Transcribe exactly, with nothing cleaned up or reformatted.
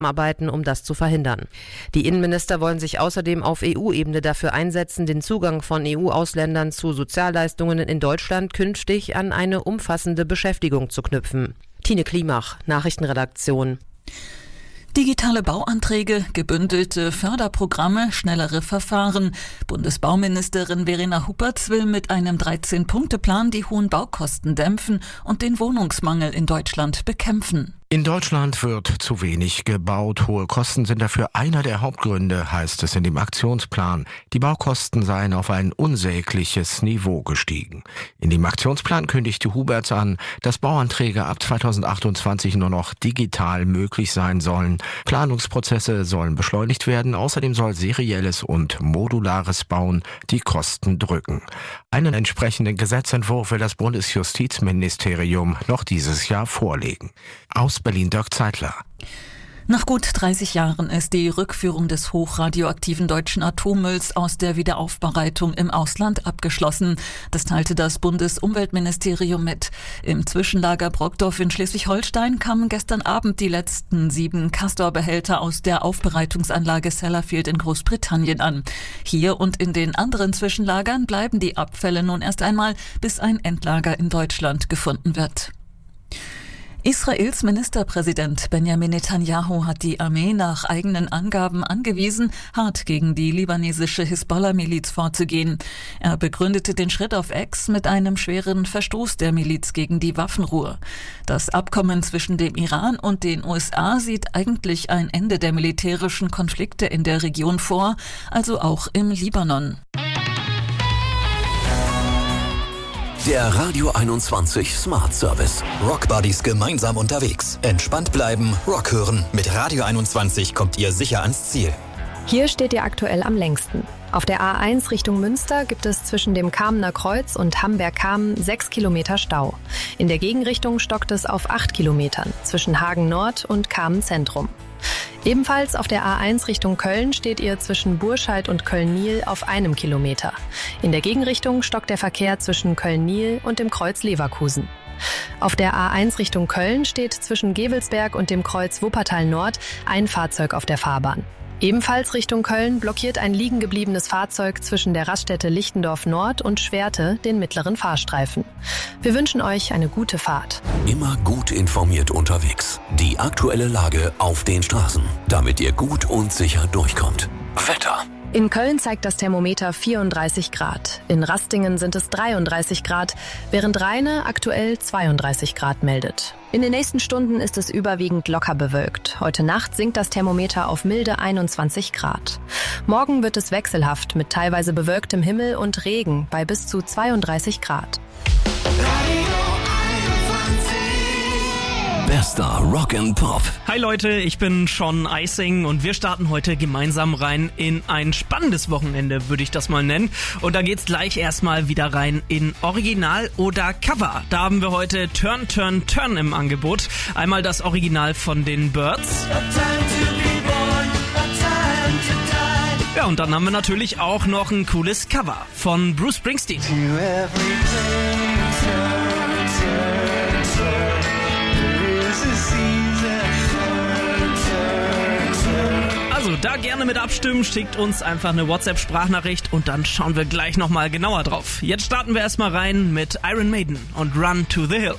arbeiten, um das zu verhindern. Die Innenminister wollen sich außerdem auf E U-Ebene dafür einsetzen, den Zugang von E U-Ausländern zu Sozialleistungen in Deutschland künftig an eine umfassende Beschäftigung zu knüpfen. Tine Klimach, Nachrichtenredaktion. Digitale Bauanträge, gebündelte Förderprogramme, schnellere Verfahren. Bundesbauministerin Verena Huppertz will mit einem dreizehn-Punkte-Plan die hohen Baukosten dämpfen und den Wohnungsmangel in Deutschland bekämpfen. In Deutschland wird zu wenig gebaut. Hohe Kosten sind dafür einer der Hauptgründe, heißt es in dem Aktionsplan. Die Baukosten seien auf ein unsägliches Niveau gestiegen. In dem Aktionsplan kündigte Hubertz an, dass Bauanträge ab zweitausendachtundzwanzig nur noch digital möglich sein sollen. Planungsprozesse sollen beschleunigt werden. Außerdem soll serielles und modulares Bauen die Kosten drücken. Einen entsprechenden Gesetzentwurf will das Bundesjustizministerium noch dieses Jahr vorlegen. Aus Berlin, Dirk Zeitler. Nach gut dreißig Jahren ist die Rückführung des hochradioaktiven deutschen Atommülls aus der Wiederaufbereitung im Ausland abgeschlossen. Das teilte das Bundesumweltministerium mit. Im Zwischenlager Brockdorf in Schleswig-Holstein kamen gestern Abend die letzten sieben Castor-Behälter aus der Aufbereitungsanlage Sellafield in Großbritannien an. Hier und in den anderen Zwischenlagern bleiben die Abfälle nun erst einmal, bis ein Endlager in Deutschland gefunden wird. Israels Ministerpräsident Benjamin Netanyahu hat die Armee nach eigenen Angaben angewiesen, hart gegen die libanesische Hisbollah-Miliz vorzugehen. Er begründete den Schritt auf X mit einem schweren Verstoß der Miliz gegen die Waffenruhe. Das Abkommen zwischen dem Iran und den U S A sieht eigentlich ein Ende der militärischen Konflikte in der Region vor, also auch im Libanon. Der Radio einundzwanzig Smart Service. Rockbuddies gemeinsam unterwegs. Entspannt bleiben, Rock hören. Mit Radio einundzwanzig kommt ihr sicher ans Ziel. Hier steht ihr aktuell am längsten. Auf der A eins Richtung Münster gibt es zwischen dem Kamener Kreuz und Hamberg-Kamen sechs Kilometer Stau. In der Gegenrichtung stockt es auf acht Kilometern zwischen Hagen Nord und Kamen Zentrum. Ebenfalls auf der A eins Richtung Köln steht ihr zwischen Burscheid und Köln-Niel auf einem Kilometer. In der Gegenrichtung stockt der Verkehr zwischen Köln-Niel und dem Kreuz Leverkusen. Auf der A eins Richtung Köln steht zwischen Gevelsberg und dem Kreuz Wuppertal Nord ein Fahrzeug auf der Fahrbahn. Ebenfalls Richtung Köln blockiert ein liegen gebliebenes Fahrzeug zwischen der Raststätte Lichtendorf Nord und Schwerte den mittleren Fahrstreifen. Wir wünschen euch eine gute Fahrt. Immer gut informiert unterwegs. Die aktuelle Lage auf den Straßen, damit ihr gut und sicher durchkommt. Wetter. In Köln zeigt das Thermometer vierunddreißig Grad. In Rastingen sind es dreiunddreißig Grad, während Rheine aktuell zweiunddreißig Grad meldet. In den nächsten Stunden ist es überwiegend locker bewölkt. Heute Nacht sinkt das Thermometer auf milde einundzwanzig Grad. Morgen wird es wechselhaft mit teilweise bewölktem Himmel und Regen bei bis zu zweiunddreißig Grad. Bester Rock and Pop. Hi Leute, ich bin Sean Eising und wir starten heute gemeinsam rein in ein spannendes Wochenende, würde ich das mal nennen. Und da geht's gleich erstmal wieder rein in Original oder Cover. Da haben wir heute Turn, Turn, Turn im Angebot. Einmal das Original von den Byrds. Ja, und dann haben wir natürlich auch noch ein cooles Cover von Bruce Springsteen. Also da gerne mit abstimmen, schickt uns einfach eine WhatsApp-Sprachnachricht und dann schauen wir gleich nochmal genauer drauf. Jetzt starten wir erstmal rein mit Iron Maiden und Run to the Hills.